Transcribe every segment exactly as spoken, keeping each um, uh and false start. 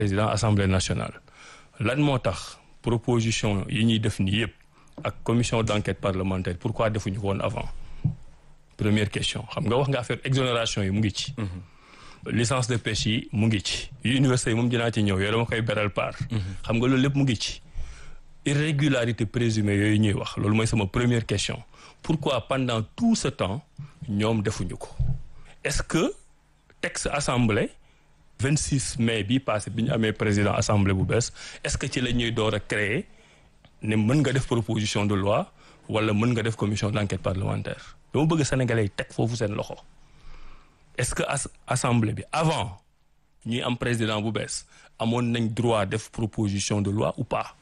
président assemblée nationale lan moo tax proposition yi ñuy def nii yëpp ak commission d'enquête parlementaire pourquoi defuñu ko woon avant première question xam nga wax nga affaire exonération yi mu ngi ci. licence de pêche yi mu ngi ci. yu université yi moom dinaa ci ñëw yow dama koy beral part. xam nga loolu lépp mu ngi ci. irrégularité présumée yooyu ñuy wax loolu mooy sama première question pourquoi pendant tout ce temps ñoom defuñu ko est-ce que texte assemblée vingt-six mai bii passé bi ñu amee président assemblée bu bees est-ce que ci la ñuy door a créer ne mën nga def proposition de loi wala mën nga def commission d'enquête parlementaire dama bëgg sénégalais yi teg foofu seen loxo est-ce que as assemblée bi avant ñuy am président bu bees amoon nañ droit def proposition de loi ou pas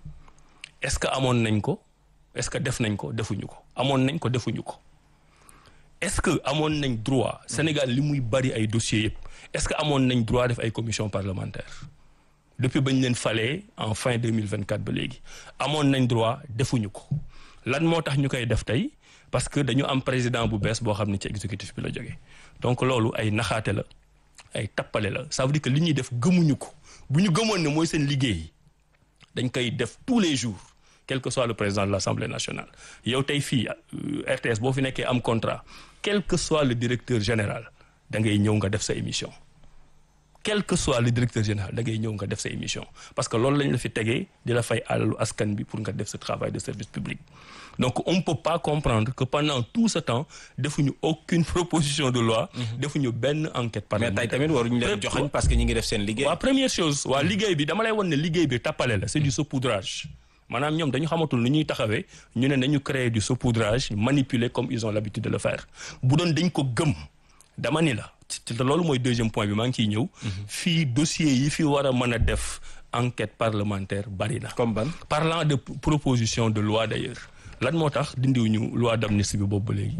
est-ce que amoon nañ ko est-ce que def nañ ko defuñu ko amoon nañ ko defuñu ko est-ce que amoon nañ droit Sénégal li muy bari ay dossiers yëpp est-ce que amoon nañ droit def ay commission parlementaire depuis bañ leen falee en fin deux mille vingt-quatre ba léegi amoon nañ droit defuñu ko lan moo tax ñu koy def tey parce que dañu am président bu bees boo xam ne ci exécutif bi la jógee donc loolu ay naxaate la ay tappale la ça veut dire que li ñuy def gëmuñu ko bu ñu gëmoon ne mooy seen liggéey dañ koy def tous les jours quel que soit le président de l'Assemblée nationale yow tey fii R T S boo fi nekkee am contrat quel que soit le directeur général da ngay ñëw nga def sa émission quel que soit le directeur général da ngay ñëw nga def sa émission parce que loolu lañ la fi tegee di la fay alalu askan bi pour nga def ce travail de service public donc on ne peut pas comprendre que pendant tout ce temps defuñu aucune proposition de loi defuñu benn enquête parlementaire mais tey tamit waruñu leen joxañ parce que ñi ngi def seen liggéey. waaw première chose waa liggéey bi dama lay won ne liggéey bi tappale la c'est du saupoudrage maanaam ñoom dañu xamatul ni ñuy taxawee ñu ne nañu créer du saupoudrage manipuler comme ils ont l'habitude de le faire bu doon dañ ko gëm dama ni la te loolu mooy deuxième point bi maa ngi ciy ñëw fii dossier yi fi war a mën a def enquête parlementaire bari na comme ban parlant de proposition de loi d'ailleurs lan moo tax dindiwuñu loi d'amnistie bi boobu ba léegi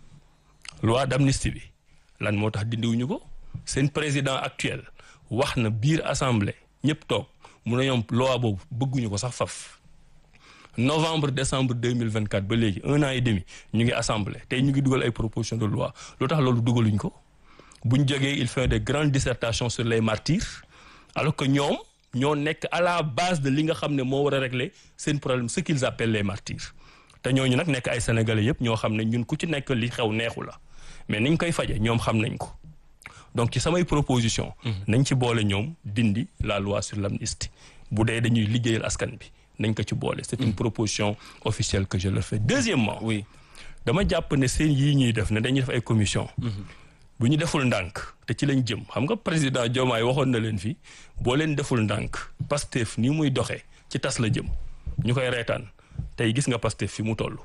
loi d'amnistie bi lan moo tax dindiwuñu ko seen président actuel wax na biir assemblée ñëpp toog mun na ñoom loi boobu bëgguñu ko sax faf novembre décembre deux mille vingt-quatre ba léegi un an et demi ñu ngi assemblée tey ñu ngi dugal ay proposition de loi lu tax loolu dugaluñ ko buñ jógee il fait des grandes dissertations sur les martyrs alors que ñoom ñoo nekk à la base de li nga xam ne moo war a régler seen problème ce qu'ils appellent les martyrs te ñooñu nag nekk ay sénégalais yëpp ñoo xam ne ñun ku ci nekk li xew neexu la mais niñ koy faje ñoom xam nañ ko donc ci samay proposition nañ ci boole ñoom dindi la loi sur l'amnistie bu dee dañuy liggéeyal askan bi nañ ko ci boole c'est une proposition officielle que je leur fais deuxièmement oui dama jàpp ne seen yii ñuy def ne dañuy def ay commission bu ñu deful ndànk te ci lañ jëm xam nga président Diomaye waxoon na leen fi boo leen deful ndànk Pastef ni muy doxee ci tas la jëm ñu koy reetaan tey gis nga Pastef fi mu toll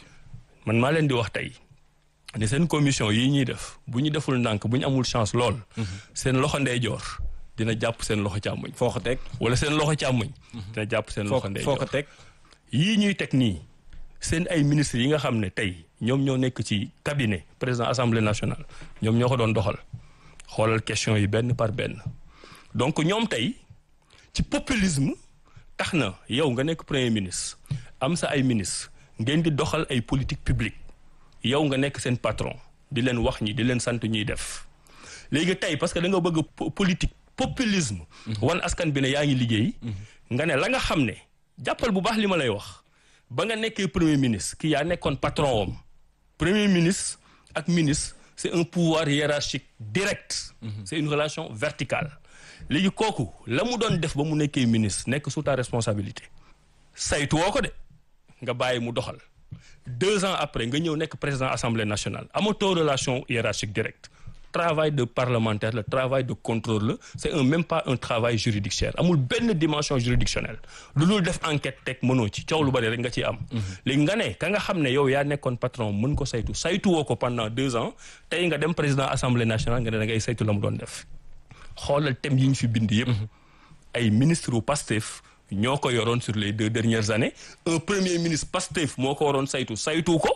man maa leen di wax tey ne seen commission yii ñuy def bu ñu deful ndànk bu ñu amul chance lool seen loxo ndeyjoor dina jàpp seen loxo càmmoñ foo ko teg wala seen loxo càmmoñ dina jàpp seen loxo ndeyjoor foo ko teg yii ñuy teg nii seen ay ministres yi nga xam ne tey ñoom ñoo nekk ci cabinet président assemblée nationale ñoom ñoo ko doon doxal xoolal question yi benn par benn donc ñoom tey ci populisme tax na yow nga nekk premier ministre am sa ay ministres ngeen di doxal ay politique publique yow nga nekk seen patron di leen wax ñi di leen sant ñuy def léegi tey parce que da nga bëgg politique populisme wan askan bi ne yaa ngi liggéey nga ne la nga xam ne jàppal bu baax li ma lay wax ba nga nekkee premier ministre ki yaa nekkoon patron wam premier ministre ak ministre c'est un pouvoir hiérarchique direct c'est une relation verticale léegi kooku la mu doon def ba mu nekkee ministre nekk sous ta responsabilité saytu woo ko de nga bàyyi mu doxal deux ans après nga ñëw nekk président assemblée nationale amatoo relation hiérarchique directe travail de parlementaire le travail de contrôle la c'est un même pas un travail juridictionnel amul benn dimension juridictionnelle lu dul def enquête teg mënoo ci coow lu bari rek nga ciy am léegi nga ne ka nga xam ne yow yaa nekkoon patron mën ko saytu saytu woo ko pendant deux ans tey nga dem président assemblée nationale nga ne da ngay saytu la mu doon def xoolal thème yi ñu fi bind yëpp ay ministre u Pastef ñoo ko yoroon sur les deux dernières années un premier ministre Pastef moo ko waroon saytu saytu ko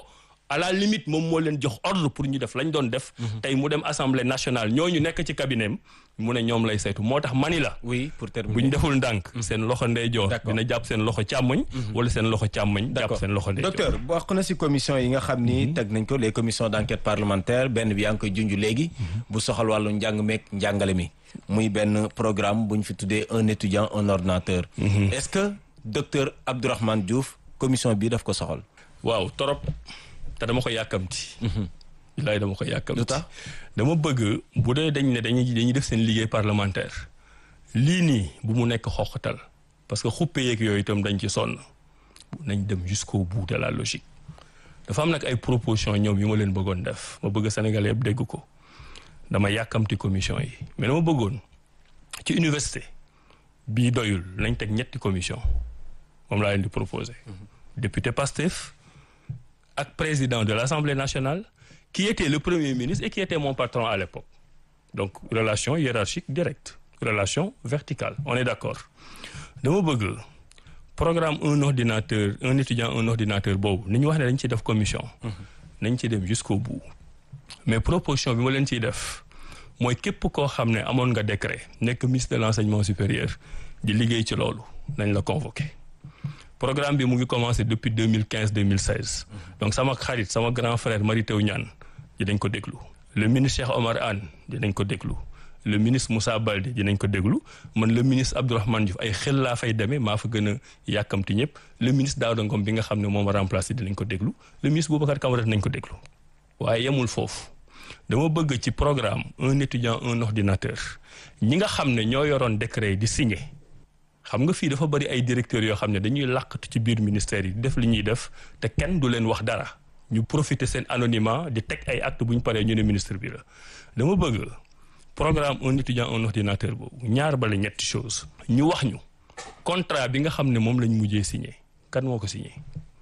à la limite moom moo leen jox ordre pour ñu def lañ doon def. tey mu dem assemblée nationale ñooñu nekk ci cabinet am mu ne ñoom lay saytu moo tax mani la. oui pour terminer bu ñu deful ndànk. seen loxo ndeyjoor. dina jàpp seen loxo càmmoñ. wala seen loxo càmmoñ. jàpp seen loxo ndeyjoor. docteur bokk na si commission yi nga xam ni teg nañ ko les commissions d' enquête parlementaire benn bi yaa ngi koy junj léegi. bu soxal wàllu njàng meeg njàngale mi. muy benn programme bu ñu fi tuddee un étudiant un ordinateur. est ce que docteur Abdourahmane Diouf commission bi daf ko soxal. waaw torop te dama ko yàkkamti. bilaay dama ko yàkkamti. lu tax dama bëgg bu dee dañ ne dañuy dañuy def seen liggéey parlementaire lii nii bu mu nekk xoqatal parce que xuppe yeeg yooyu itam dañ ci sonn nañ dem jusqu'au bout de la logique. dafa am nag ay proposition ñoom yu ma leen bëggoon def ma bëgg Sénégalais yëpp dégg ko dama yàkkamti commission yi mais dama bëggoon ci université bii doyul nañ teg ñetti commission moom laa leen di proposer. député Pastef ak président de l'Assemblée nationale qui était le premier ministre et qui était mon patron à l'époque donc relation hiérarchique directe relation verticale on est d'accord dama bëgg programme un ordinateur un étudiant un ordinateur boobu ni ñu wax ne dañ ciy def commission nañ ci dem jusqu'au bout mais proposition bi ma leen ciy def mooy képp koo xam ne amoon nga décret nekk ministre de l'enseignement supérieur di liggéey ci loolu nañ la convoqué programme bi mu ngi commencé depuis deux mille quinze deux mille seize donc sama xarit sama grand frère Mary Teuw Niane dinañ ko déglu le ministre Cheikh Omar Anne dinañ ko déglu le ministre Moussa Baldé dinañ ko déglu man le ministre Abdourahmane Diouf ay xel laa fay demee maa fa gën a yàkkamti ñëpp le ministre Daouda Ngom bi nga xam ne moom a remplacé dinañ ko déglu le ministre Boubacar Camara dinañ ko déglu waaye yemul foofu dama bëgg ci programme un étudiant un ordinateur ñi nga xam ne ñoo yoroon décret di signé xam nga fii dafa bari ay directeurs yoo xam ne dañuy làqatu ci biir ministère yi def li ñuy def te kenn du leen wax dara ñu profiter seen anonymat di teg ay acte bu ñu paree ñu ne ministre bi la dama bëgg programme un étudiant un ordinateur boobu ñaar bala ñetti chose ñu wax ñu contrat bi nga xam ne moom lañ mujjee signé kan moo ko signé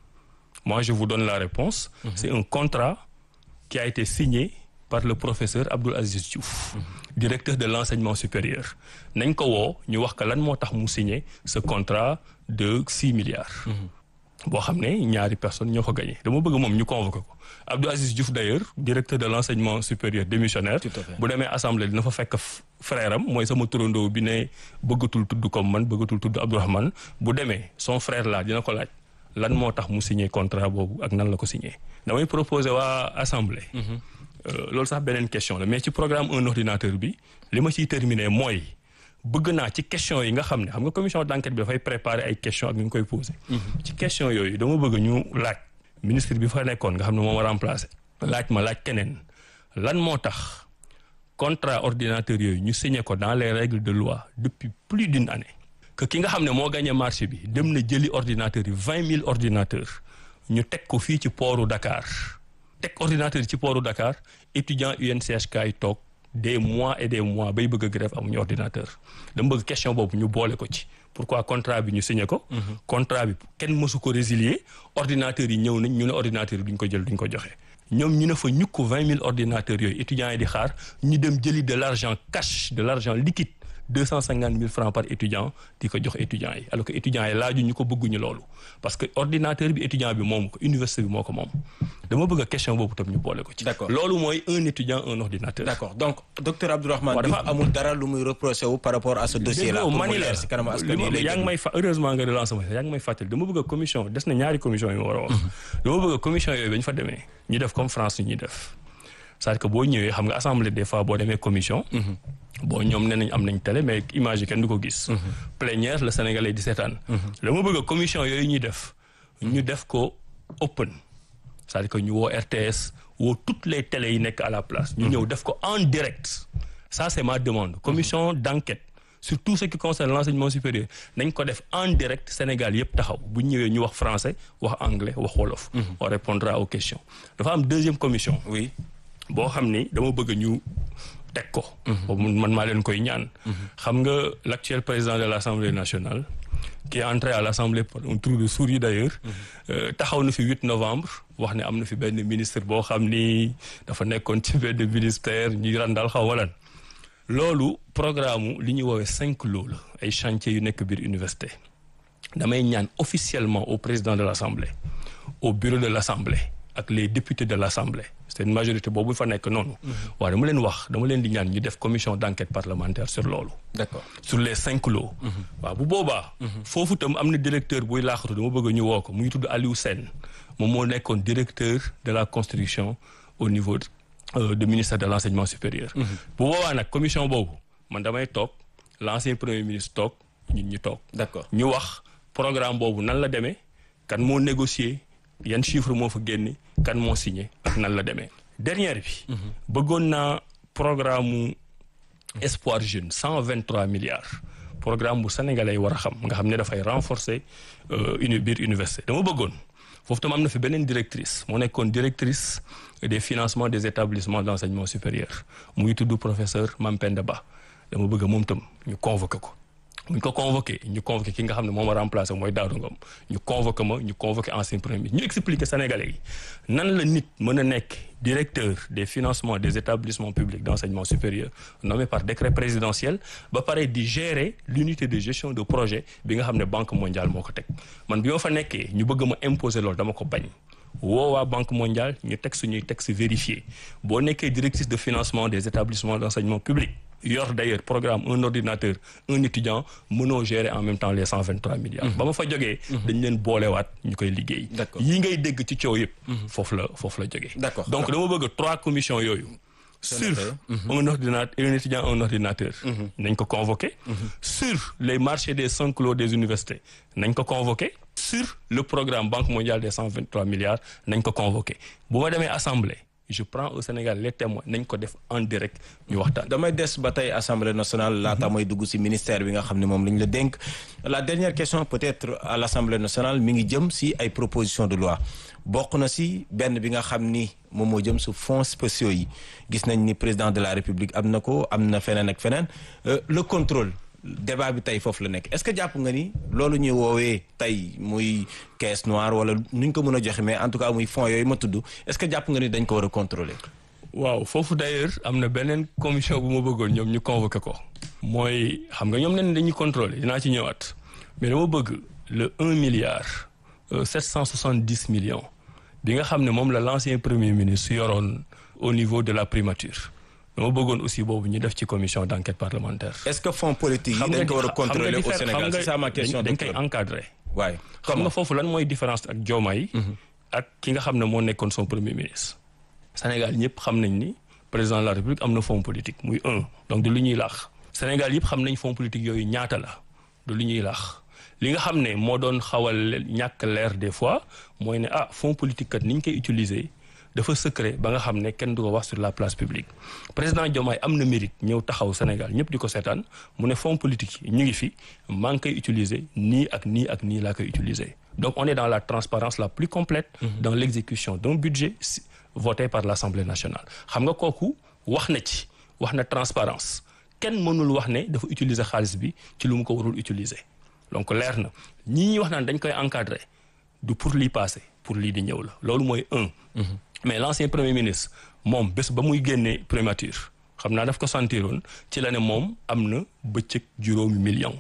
moi je vous donne la réponse mmh. c'est un contrat qui a été signé par le professeur Abdoul Aziz Diouf mmh. directeur de l'enseignement supérieur nañ ko woo ñu wax ko lan moo tax mu signé ce contrat de six milliards boo xam ne ñaari personnes ñoo ko gagné dama bëgg moom ñu convoqué ko Abdou Aziz Diouf d'ailleurs directeur de l'enseignement supérieur démissionnaire bu demee assemblée dina fa fekk frère am mooy sama turandoo bi ne bëggatul tudd comme man bëggatul tudd Abdourahmane bu demee son frère là dina ko laaj lan moo tax mu signé contrat boobu ak nan la ko signé damay proposer waa assemblée loolu sax beneen question la mais ci programme un ordinateur bi li ma ciy terminer mooy bëgg naa ci question yi nga xam ne xam nga commission d'enquête bi dafay préparer ay questions ak ñu ngi koy poser. ci question yooyu dama bëgg ñu laaj ministre bi fa nekkoon nga xam ne moom a remplacer. laaj ma laaj keneen lan moo tax contrat ordinateur yooyu ñu signé ko dans les règles de loi depuis plus d'une année. que ki nga xam ne moo gagné marché bi dem na jëli ordinateurs yi vingt mille ordinateurs ñu teg ko fii ci pooru Dakar teg ordinateur yi ci pooru Dakar étudiant U N C H K yi toog. des mois et des mois bay bëgg a grève amuñu ordinateur dama bëgg question boobu ñu boole ko ci pourquoi contrat bi ñu signé ko contrat bi kenn mësu ko résilier ordinateur yi ñëw nañ ñu ne ordinateur yi duñ ko jël duñ ko joxe ñoom ñu ne fa ñukk vingt mille ordinateurs yooyu étudiants yi di xaar ñu dem jëli de l'argent cash de l'argent liquide deux cent cinquante mille francs par étudiant di ko jox étudiants yi alors que étudiants yi laaju ñu ko bëgguñu loolu parce que ordinateur bi étudiant bi moom ko université bi moo ko moom dama bëgg a question boobu tam ñu boole ko ci. d'accord loolu mooy un étudiant un ordinateur. d'accord donc docteur Abdourahmane Diouf amul dara lu muy reproché wu par rapport à ce dossier là. pour mu leer si kanam askan wi léegi yaa ngi may fa heureusement nga relancer ma yaa ngi may fàttali dama bëgg a commission des na ñaari commission yi ma war a wax. dama bëgg a commission yooyu ba ñu fa demee ñu def comme France ñuy def c'est-à-dire que boo ñëwee xam nga assemblée des fois boo demee commission. bon ñoom nee nañ am nañ télé mais image yi kenn du ko gis. plénière le Sénégalais di seetaan. dama bëgg a commission yooyu ñuy def. ñu def ko open. c'est-à-dire que ñu woo R T S woo toutes les télés yi nekk à la place. ñu ñëw def ko en direct. ça c'est ma demande. commission d'enquête sur tout ce qui concerne l'enseignement supérieur nañ ko def en direct Sénégal yëpp taxaw bu ñu ñëwee ñu wax français wax anglais wax wolof. on répondra aux questions. dafa am deuxième commission. oui boo xam ni dama bëgg ñu teg ko. boobu man maa leen koy ñaan. xam nga l'actuel président de l'Assemblée nationale. qui est entré à l'Assemblée par un trou de souris d'ailleurs. taxaw na fi huit novembre wax ne am na fi benn ministre boo xam ni dafa nekkoon ci benn ministère ñuy randal xaw ma lan. loolu programme li ñuy woowee cinq lots la ay chantiers yu nekk biir université. damay ñaan officiellement au président de l'Assemblée au bureau de l'Assemblée ak les députés de l'Assemblée c'est une majorité boobu fa nekk noonu. waaw dama leen wax dama leen di ñaan ñu def commission d'enquête parlementaire sur loolu. d'accord sur les cinq lots. waaw bu boobaa. foofu itam am na directeur buy laaxatu dama bëgg ñu woo ko mu ngi tudd Aliou Sène moom moo nekkoon directeur de la construction au niveau euh, du ministère de l'enseignement supérieur. bu boobaa nag commission boobu man damay toog l'ancien premier ministre toog ñun ñu toog. d'accord ñu wax programme boobu nan la demee kan moo négocier. yan chiffre moo fa génne kan moo signé ak nan la demee dernière bi bëggoon naa programme mu Espoir Jeune cent vingt trois milliards programme bu sénégalais war a xam nga xam ne dafay renforcer uni biir université dama bëggoon foofu tam am na fi beneen directrice moo nekkoon directrice des financements des établissements d'enseignement supérieur mu ngi tudd professeur Mampenda Ba dama bëgg moom tam ñu convoqué ko bu ñu ko convoqué ñu convoqué ki nga xam ne moom a remplacé mooy Daouda Ngom ñu convoqué ma ñu convoqué ancien premier ministre ñu expliqué Sénégalais yi nan la nit mën a nekk directeur des financements des établissements publics d'enseignement supérieur nommé par décret présidentiel ba pare di gérer l'unité de gestion de projet bi nga xam ne Banque mondiale moo ko teg man bi ma fa nekkee ñu bëgg ma imposer loolu dama ko bañ woo waa Banque mondiale ñu teg suñuy texte vérifié boo nekkee directrice de financement des établissements d'enseignement public yor d'ailleurs programme un ordinateur un étudiant mënoo gérer en même temps les cent vingt trois milliards. ba ma fa jógee. dañ leen boolewaat ñu koy liggéey. d'accord yi ngay dégg ci coow yëpp. foofu la foofu la jógee. d'accord donc dama bëgg trois commissions yooyu. sur un ordinateur un étudiant un ordinateur. nañ ko convoqué. sur les marchés des cinq lots des universités nañ ko convoqué. sur le programme Banque mondiale des cent vingt trois milliards nañ ko convoqué bu ma demee assemblée. je prends au Sénégal les témoins nañ ko def en direct ñu waxtaan. damay des ba tey assemblée nationale laata mooy dugg ci ministère bi nga xam ne moom lañ la dénk la dernière question peut-être à l'assemblée nationale mi ngi jëm ci ay propositions de loi bokk na ci benn bi nga xam ni moom moo jëm ci fonds spéciaux yi gis nañ ni président de la république am na ko am na feneen ak feneen le contrôle. débat bi tey foofu la nekk est-ce que jàpp nga ni loolu ñuy woowee tey muy caisse noire wala nuñ ko mën a joxe mais en tout cas muy fonds yooyu ma tudd est-ce que jàpp nga ni dañ ko war a contrôler. waaw foofu d'ailleurs am na beneen commission bu ma bëggoon ñoom ñu convoqué ko. mooy xam nga ñoom nee dañuy contrôler dinaa ci ñëwaat mais dama bëgg le un milliard sept cent soixante-dix millions bi nga xam ne moom la l'ancien premier ministre yoroon au niveau de la primature. dama bëggoon aussi boobu ñu def ci commission d'enquête parlementaire. est-ce que fonds politique yi dañ ko war a contrôler au Sénégal c'est ça ma question. dañ koy encadrer. waaye xam nga foofu lan mooy différence ak Diomaye. ak ki nga xam ne moo nekkoon son premier ministre. Sénégal ñëpp xam nañ ni président de la République am na fonds politique muy un donc du lu ñuy laax. Sénégal yëpp xam nañ fonds politique yooyu ñaata la du lu ñuy laax li nga xam ne moo doon xawal ñàkk leer des fois mooy ne ah fonds politique kat ni ñu koy utiliser. dafa secret ba nga xam ne kenn du ko wax sur la place publique président Diomaye am na mérite ñëw taxaw Sénégal ñëpp di ko seetaan mu ne fonds politique yi ñu ngi fi maa ngi koy utiliser nii ak nii ak nii laa koy utiliser donc on est dans la transparence la plus complète mmh. dans l'exécution d'un budget voté par l'Assemblée nationale xam nga kooku wax na ci wax na transparence kenn mënul wax ne dafa utiliser xaalis bi ci lu mu ko warul utiliser donc leer na ñi ñuy wax naan dañ koy encadrer du pour lii passé pour lii di ñëw la loolu mooy un mmh. mais l'ancien premier ministre moom bés ba muy génnee primature xam naa daf ko sentiroon ci la ne moom am na bëccëg juróomi million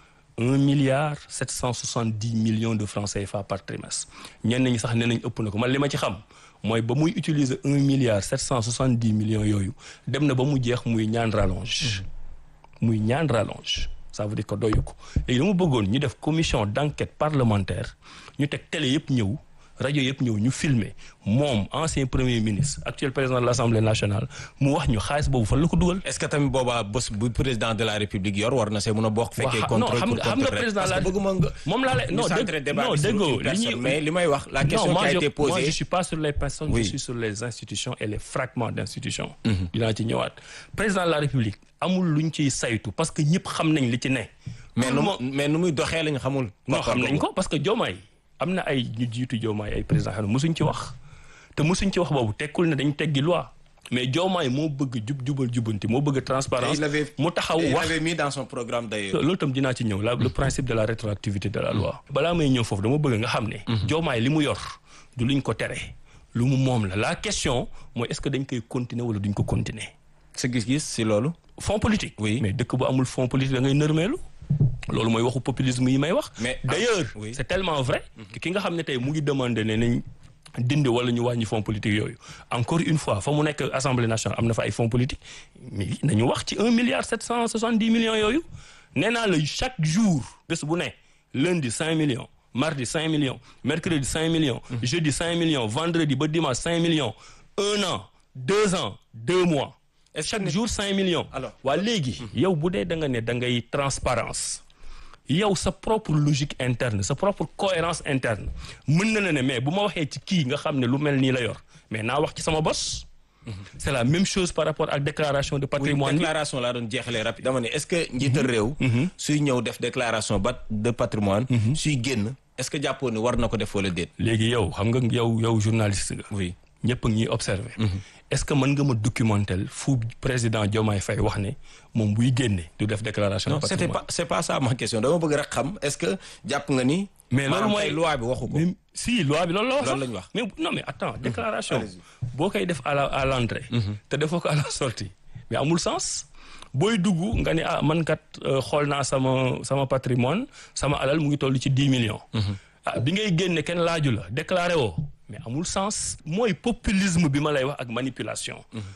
un milliard sept cent soixante-dix millions de francs C F A par trimestre ñenn ñi sax nee nañ ëpp na ko man li ma ci xam mooy ba muy utiliser un milliard sept cent soixante-dix millions yooyu dem na ba mu jeex muy ñaan rallonge muy ñaan rallonge ça veut dire que doyu ko léegi dama bëggoon ñu def commission d'enquête parlementaire ñu teg télé yëpp ñëw rajo yëpp ñëw ñu filmer moom ancien premier ministre actuel président de l'Assemblée nationale mu wax ñu xaalis boobu fan la ko dugal. est-ce que tamit boobaa bés bu président de la République yor war na see mën a bokk. fekkee contrôle pour xam nga président la bëgguma nga moom laa lay non non déggoo li ñuy mais li may wax la question qui a été posée. moi je suis pas sur les personnes oui. je suis sur les institutions et les fragments d'institutions. dinaa ci ñëwaat président de la République amul luñ ciy saytu parce que ñëpp xam nañ li ci ne. mais nu mais nu muy doxee lañ xamul. non xam nañ ko parce que Diomaye am na ay ñu jiitu Diomaye ay président xam ne mosuñ ci wax te mosuñ ci wax boobu tekkul ne dañ teggi loi mais Diomaye moo bëgg jub jubal jubanti moo bëgg transparence mu taxaw wax il l'avait mis dans son programme d'ailleurs. loolu itam dinaa ci ñëw la le principe de la rétroactivité de la loi. balaa may ñëw foofu dama bëgg nga xam ne. Diomaye li mu yor du luñ ko tere lu mu moom la la question mooy est-ce que dañ koy continuer wala duñ ko continuer. sa gis-gis si loolu. fonds politique. oui mais dëkk bu amul fonds politique da ngay nërmeelu. loolu mooy waxu populisme yi may wax. mais d'ailleurs oui. c'est tellement vrai. que ki nga xam ne tey mu ngi demander ne nañ dindi wala ñu wàññi fonds politique yooyu encore une fois fa mu nekk assemblée nationale am na fa ay fonds politique mais nañu wax ci un milliard sept cent soixante dix millions yooyu nee naa la chaque jour bés bu ne lundi cinq millions mardi cinq millions mercredi cinq millions mmh. jeudi cinq millions vendredi ba dimanche cinq millions un an deux ans deux mois et chaque jour cinq millions alors waa léegi yow bu dee da nga ne da ngay transparence yow sa propre logique interne sa propre cohérence interne mën na la ne mais bu ma waxee ci kii nga xam ne lu mel nii la yor mais naa wax ci sama bos. C'est la même chose par rapport ak déclaration de patrimoine. Oui, déclaration laa doon jeexalee rapide dama ne est-ce que njiital réew. suy ñëw def déclaration ba de patrimoine. suy génn est-ce que jàppoo ne war na ko def wala déet. léegi yow xam nga yow yow journaliste nga. oui ñëpp a ngi ñuy observer. est-ce que mën nga ma documenter fu président Diomaye Faye wax ne moom buy génne du def déclaration de non patrimoine. c'était pas c'est pas ça ma question dama bëgg rek xam est-ce que jàpp nga ni. mais loolu mooy loi bi waxu ko. si loi bi loolu la wax. loolu la ñu wax mais non mais attends déclaration. boo koy def à la à l'entrée. te defoo ko à la sortie mais amul sens. booy dugg nga ne ah man kat xool naa sama sama patrimoine sama alal mu ngi toll ci dix millions. ah bi ngay génne kenn laaju la déclaré woo mais amul sens. mooy populisme bi ma lay wax ak manipulation.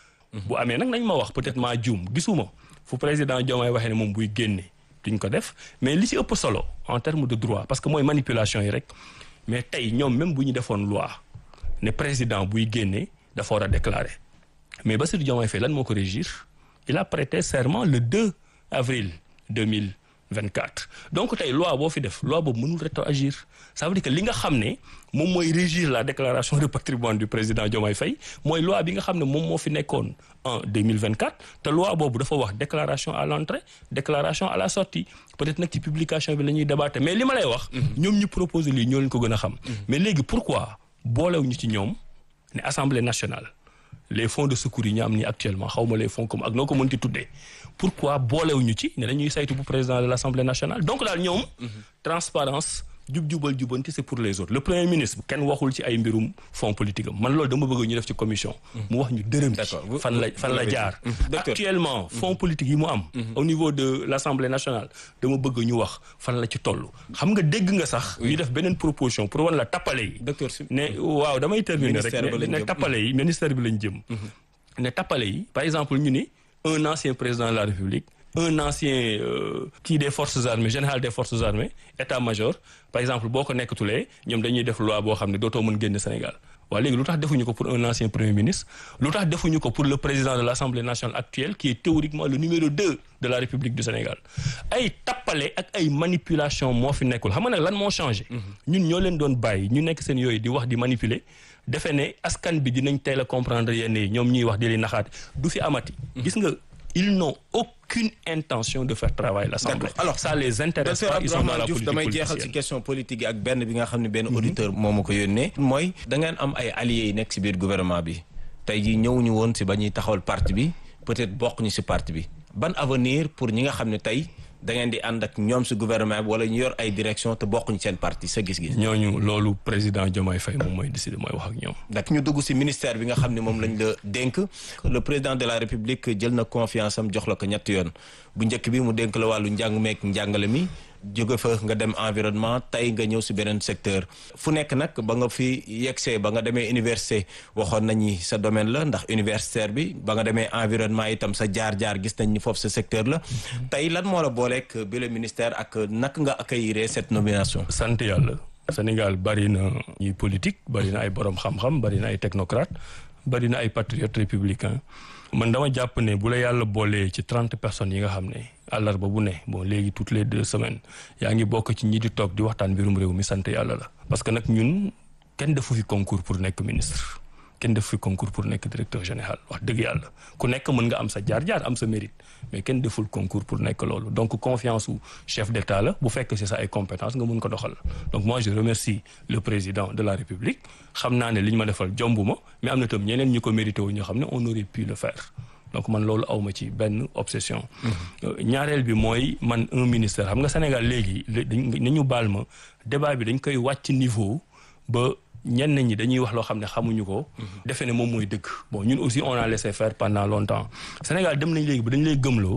bu amee nag nañ ma wax peut-être maa juum gisuma fu président Diomaye waxee ne moom buy génne duñ ko def mais li ci ëpp solo en termes de droit parce que mooy manipulation yi rek mais tey ñoom même bu ñu defoon loi ne président buy génne dafa war a déclarer mais Bassirou Diomaye Faye lan moo ko régir il a prêté serment le deux avril deux mille vingt-quatre donc tey loi boo fi def loi boobu mënul rétroagir ça veut dire que li nga xam ne moom mooy régir la déclaration de patrimoine du président Diomaye Faye mooy loi bi nga xam ne moom moo fi nekkoon en deux mille vingt-quatre te loi boobu dafa wax déclaration à l'entrée déclaration à la sortie peut-être nag ci publication bi la ñuy débattre mais li ma lay wax ñoom ñu proposer lii ñoo leen ko gën a xam mais léegi pourquoi boolewuñu ci ñoom ne assemblée nationale les fonds de secours yi ñu am ni actuellement xaw ma les fonds comme ak noo ko mënti tuddee pourquoi boolewuñu ci ne dañuy saytu bu président de l'Assemblée nationale donc daal ñoom transparence jub-jubal jubanti c'est pour les autres le premier ministre kenn waxul ci ay mbirum fonds politique am man loolu dama bëgg ñu def ci commission mu wax ñu dërëm ci fan la fan la jaar actuellement fonds politique yi mu am au niveau de l'Assemblée nationale dama bëgg ñu wax fan la ci toll xam nga dégg nga sax ñu def beneen proposition pour wan la tappale yi docteur ne waaw damay terminer rek ne tappale yi ministère bi lañ jëm ne tappale yi par exemple ñu ni un ancien président de la République un ancien kii euh, des forces armées général des forces armées état-major par exemple boo ko nekkatulee ñoom dañuy def loi boo xam ne dootoo mën génn Sénégal waaw léegi lu tax defuñu ko pour un ancien premier ministre lu tax defuñu ko pour le président de l'Assemblée nationale actuelle qui est théoriquement le numéro deux de la République du Sénégal ay tappale ak ay manipulation moo fi nekkul xam nga nag lan moo changé ñun ñoo leen doon bàyyi ñu nekk seen yooyu di wax di manipuler defe ne askan bi dinañ teel a comprendre yenn yi ñoom ñuy wax di leen naxaate du fi amati gis nga ils n'ont aucune intention de faire travailler l'Assemblée. Alors ça les intéresse pas, ils sont dans la politique damay jeexal ci question politique yi ak benn bi nga xam ne benn auditeur moo ma ko yónnee. mooy da ngeen am ay alliés yi nekk ci biir gouvernement bi tey jii ñëwuñu woon ci ba ñuy taxawal parti bi peut-être bokk ñu ci parti bi ban avenir pour ñi nga xam ne tey da ngeen di ànd ak ñoom ci gouvernement bi wala ñu yor ay direction te bokkuñ seen parti sa gis-gis. ñooñu loolu président Diomaye Faye moom mooy décider mooy wax ak ñoom. dak ñu dugg ci ministère bi nga xam ne moom lañ la dénk le président de la République jël na confiance am jox la ko ñetti yoon bu njëkk bi mu dénk la wàllu njàng meek njàngale mi jóge fa nga dem environnement tey nga ñëw ci beneen secteur fu nekk nag ba nga fi yegsee ba nga demee université waxoon nañu sa domaine la ndax universitaire bi ba nga demee environnement itam sa jaar-jaar gis nañ ni foofu sa secteur la tey lan moo la booleeg bi le ministère ak naka nga accueillir cette nomination. sant yàlla Sénégal bari na ñuy politique bari na ay borom xam-xam bari na ay technocrate bari na ay patriotes républicains man dama jàpp ne bu la yàlla boolee ci trente personnes yi nga xam ne àllarba bu ne bon léegi toutes les deux semaines yaa ngi bokk ci ñi di toog di waxtaan mbirum réew mi sant yàlla la. parce que nag ñun kenn defu fi concours pour nekk ministre kenn defu fi concours pour nekk directeur général wax dëgg yàlla ku nekk mën nga am sa jaar-jaar am sa mérite mais kenn deful concours pour nekk loolu donc confiance u chef d'État la bu fekk c'est ça ay compétences nga mën ko doxal donc moi je remercie le président de la République xam naa ne li ñu ma defal jombuma mais am na tam ñeneen ñu ko mérité wu ñoo xam ne on aurait pu le faire donc man loolu awma ci benn obsession ñaareel bi mooy man un ministère xam nga Sénégal léegi nañu baal ma débat bi dañ koy wàcc niveau ba ñenn ñi dañuy wax loo xam ne xamuñu ko defe ne moom mooy dëgg bon ñun aussi on a laissé faire pendant longtemps Sénégal dem nañ léegi ba dañ lay gëmloo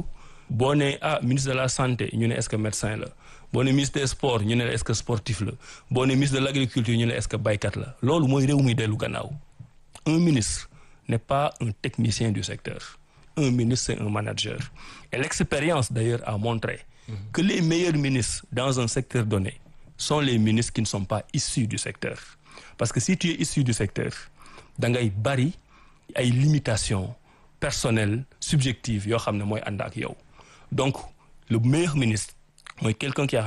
boo ne ah ministre de la santé ñu ne est-ce que médecin la boo ne ministre des sports ñu ne est-ce que sportif la boo ne ministre de l'agriculture ñu ne est-ce que baykat la loolu mooy réew mi dellu gannaaw. Un ministre n'est pas un technicien du secteur. Un ministre, c'est un manager. Et l'expérience, d'ailleurs, a montré mmh. que les meilleurs ministres dans un secteur donné sont les ministres qui ne sont pas issus du secteur. Parce que si tu es issu du secteur, da ngay bari ay limitations personnelles, subjectives yoo xam ne mooy ànd ak yow. Donc, le meilleur ministre mooy quelqu'un qui a